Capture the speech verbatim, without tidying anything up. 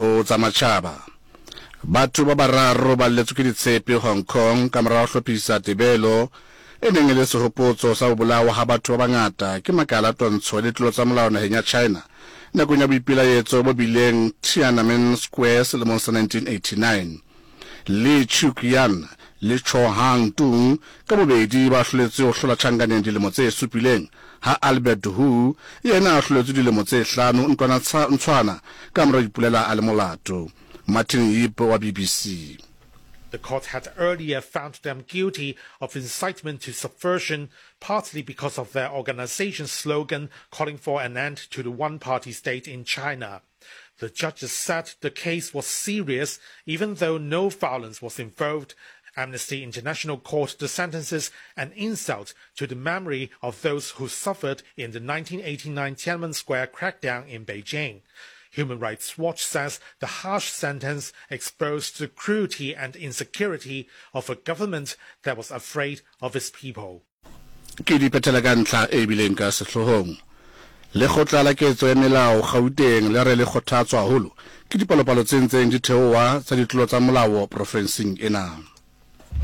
o tsa matjhaba. Batho ba bararo ba letswe ke ditshepe Hong Kong ka mora ho hlophisa tebelo e neng e le sehopotso sa ho bolawa ha batho ba bangata ke makala a twantsho le tlolo tsa molao naheng ya China nakong ya boipilaetso bo bileng Tiananmen Square selemong sa nineteen eighty-nine. Li Chuqian le Cho Hang Tung ka bobedi ba hloletse ho hlola tjhankaneng dilemo tse supileng ha Albert Hu yena a hloletse dilemo tse hlano ntwana ntshwana ka mora dipulela a le molato. Martin Yip wa B B C. The court had earlier found them guilty of incitement to subversion, partly because of their organization's slogan calling for an end to the one-party state in China. The judges said the case was serious, even though no violence was involved. Amnesty International called the sentences an insult to the memory of those who suffered in the nineteen eighty-nine Tiananmen Square crackdown in Beijing. Human Rights Watch says the harsh sentence exposed the cruelty and insecurity of a government that was afraid of its people. Ke di petela ka ntlha e bileng ka sehlohong. Le khotla la ketso ya melao Gauteng le re le kgothatswa haholo ke dipalopalo tse ntseng di theowa tsa ditlolo tsa molao profenseng ena.